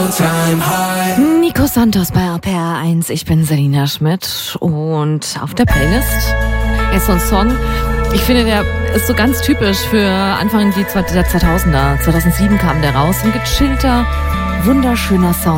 Nico Santos bei RPR1. Ich bin Selina Schmidt und auf der Playlist ist so ein Song, ich finde, der ist so ganz typisch für Anfang der 2000er. 2007 kam der raus. Ein gechillter, wunderschöner Sound.